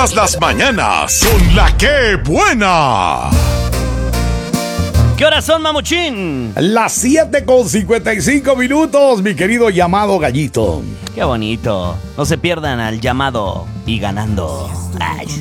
Todas las mañanas son la que buena. ¿Qué horas son, mamuchín? Las 7:55, mi querido llamado gallito. Qué bonito. No se pierdan al llamado y ganando. Ay.